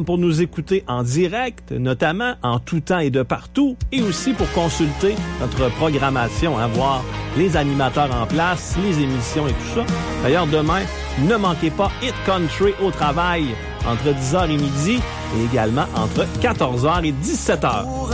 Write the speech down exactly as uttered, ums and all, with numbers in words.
com pour nous écouter en direct, notamment en tout temps et de partout, et aussi pour consulter notre programmation, hein, voir les animateurs en place, les émissions et tout ça. D'ailleurs, demain, ne manquez pas Hit Country au travail entre dix heures et midi et également entre quatorze heures et dix-sept heures.